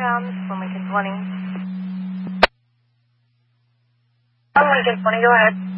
downtown. This is Lincoln 20. Lincoln 20, go ahead.